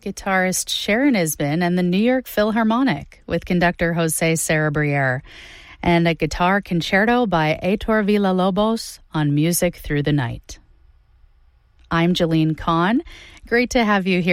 guitarist Sharon Isbin and the New York Philharmonic with conductor Jose Sarabriere, and a guitar concerto by Heitor Villa-Lobos on Music Through the Night. I'm Jeline Kahn. Great to have you here